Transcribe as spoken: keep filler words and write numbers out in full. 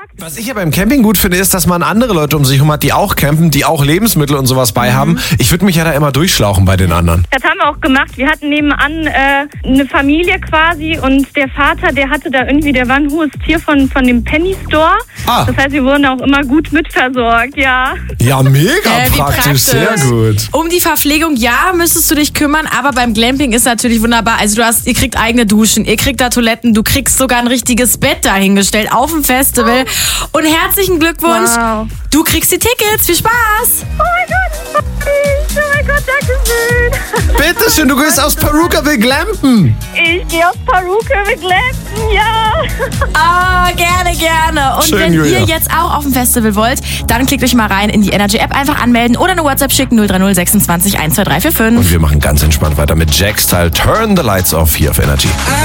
Was ich ja beim Camping gut finde, ist, dass man andere Leute um sich herum hat, die auch campen, die auch Lebensmittel und sowas bei haben. Ich würde mich ja da immer durchschlauchen bei den anderen. Das haben wir auch gemacht. Wir hatten nebenan äh, eine Familie quasi und der Vater, der hatte da irgendwie, der war ein hohes Tier von, von dem Penny Store. Ah. Das heißt, wir wurden auch immer gut mitversorgt, ja. Ja, mega Äh, wie praktisch, praktisch. sehr gut. Um die Verpflegung, ja, müsstest du dich kümmern, aber beim Glamping ist natürlich wunderbar. Also du hast, ihr kriegt eigene Duschen, ihr kriegt da Toiletten, du kriegst sogar ein richtiges Bett dahingestellt auf dem Festival. Und herzlichen Glückwunsch, Wow. du kriegst die Tickets. Viel Spaß! Oh mein Gott, oh mein Gott, danke schön. Bitteschön, du gehst aus Perukaville glampen. Ich gehe aus Perukaville glampen, ja. Ah, gerne, gerne. Und Schön, wenn Julia. ihr jetzt auch auf dem Festival wollt, dann klickt euch mal rein in die Energy App, einfach anmelden oder eine WhatsApp schicken null drei null sechsundzwanzig eins zwei drei vier fünf. Und wir machen ganz entspannt weiter mit Jack Style Turn the Lights Off hier auf Energy.